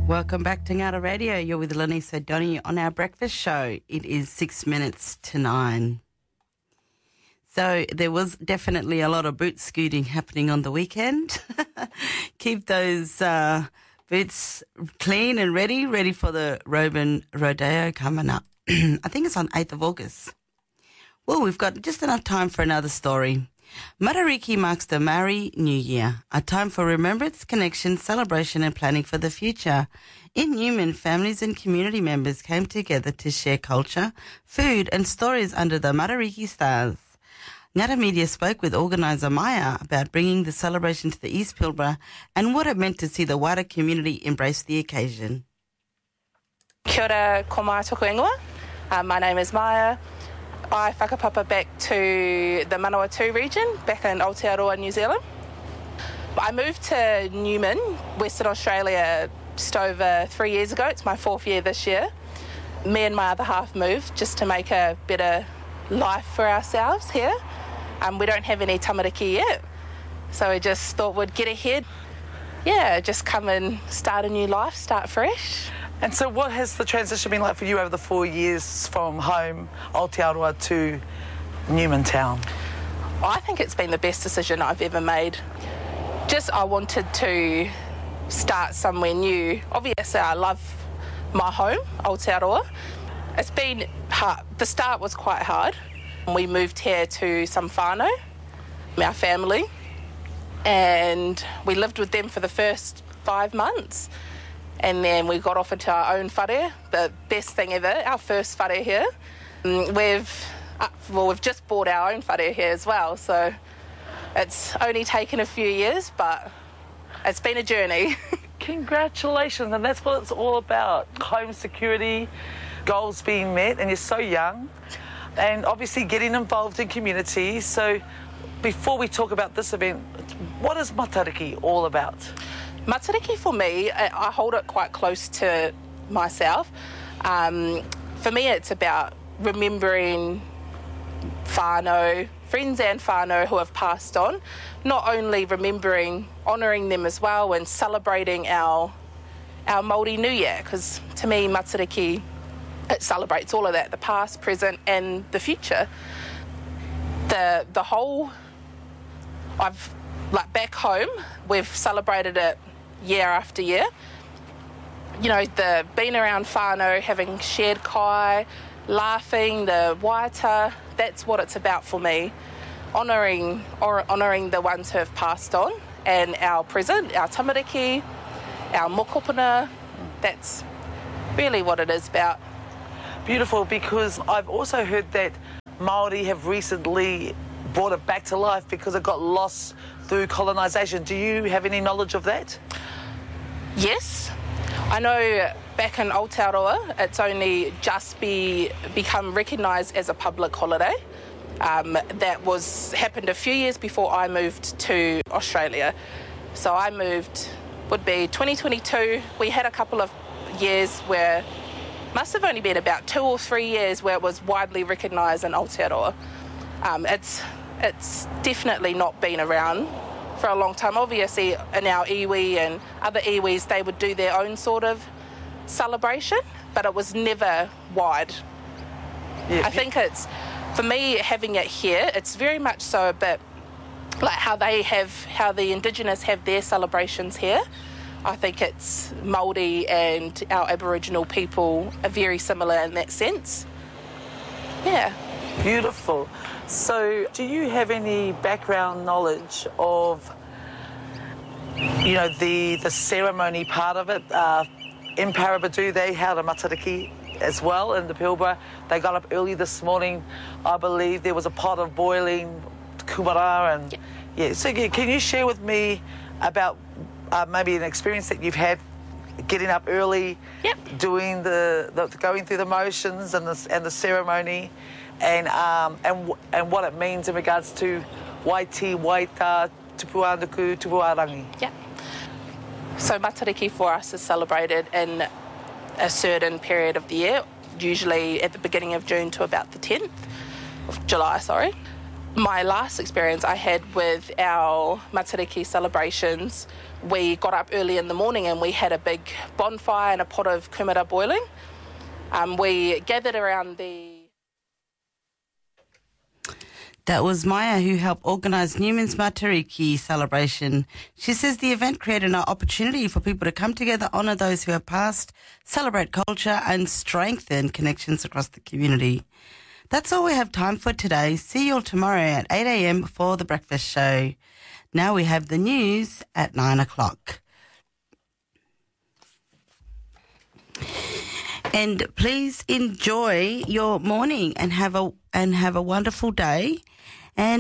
Welcome back to Ngata Radio. You're with Lenise O'Donoghue on our breakfast show. It is 6 minutes to 9. So there was definitely a lot of boot scooting happening on the weekend. Keep those boots clean and ready for the Roban Rodeo coming up. I think it's on 8th of August. Well, we've got just enough time for another story. Matariki marks the Maori New Year, a time for remembrance, connection, celebration and planning for the future. In Newman, families and community members came together to share culture, food and stories under the Matariki stars. Ngata Media spoke with organiser Maya about bringing the celebration to the East Pilbara and what it meant to see the wider community embrace the occasion. Kia ora, ko mai tōku ingoa. My name is Maya. I whakapapa back to the Manawatu region, back in Aotearoa, New Zealand. I moved to Newman, Western Australia, just over 3 years ago. It's my 4th year this year. Me and my other half moved just to make a better life for ourselves here. We don't have any tamariki yet, so we just thought we'd get ahead. Yeah, just come and start a new life, start fresh. And so what has the transition been like for you over the 4 years from home, Aotearoa, to Newman Town? I think it's been the best decision I've ever made. Just I wanted to start somewhere new. Obviously, I love my home, Aotearoa. It's been hard. The start was quite hard. We moved here to some whānau, our family, and we lived with them for the first 5 months. And then we got off into our own whare, the best thing ever, our first whare here. We've just bought our own whare here as well, so it's only taken a few years, but it's been a journey. Congratulations, and that's what it's all about. Home security, goals being met, and you're so young. And obviously getting involved in community. So before we talk about this event, what is Matariki all about? Matariki for me, I hold it quite close to myself. For me, it's about remembering whānau, friends and whānau who have passed on, not only remembering, honouring them as well and celebrating our Māori New Year, because to me, Matariki, it celebrates all of that, the past, present and the future. The whole, back home, we've celebrated it year after year. You know, the being around whānau, having shared kai, laughing, the waita, that's what it's about for me. Honouring the ones who have passed on, and our present, our tamariki, our mokopuna, that's really what it is about. Beautiful, because I've also heard that Māori have recently brought it back to life because it got lost through colonisation. Do you have any knowledge of that? Yes. I know back in Aotearoa, it's only just become recognised as a public holiday. That happened a few years before I moved to Australia. So I moved, would be 2022. We had a couple of years where, must have only been about 2 or 3 years where it was widely recognised in Aotearoa. It's definitely not been around for a long time. Obviously, in our iwi and other iwis, they would do their own sort of celebration, but it was never wide. Yeah. I think it's, for me, having it here, it's very much so a bit like how the Indigenous have their celebrations here. I think it's Māori and our Aboriginal people are very similar in that sense. Yeah. Beautiful. So, do you have any background knowledge of, you know, the ceremony part of it? In Paraburdoo, they held a matariki as well in the Pilbara. They got up early this morning. I believe there was a pot of boiling kumara and yeah. So, can you share with me about maybe an experience that you've had getting up early, doing the going through the motions and the ceremony? And what it means in regards to waiti, waita, tupuanuku, tupuarangi. Yeah. So Matariki for us is celebrated in a certain period of the year, usually at the beginning of June to about the 10th of July, My last experience I had with our Matariki celebrations, we got up early in the morning and we had a big bonfire and a pot of kumara boiling. We gathered around the... That was Maya, who helped organise Newman's Matariki celebration. She says the event created an opportunity for people to come together, honour those who have passed, celebrate culture and strengthen connections across the community. That's all we have time for today. See you all tomorrow at 8 a.m. for The Breakfast Show. Now we have the news at 9 o'clock. And please enjoy your morning and have a wonderful day. And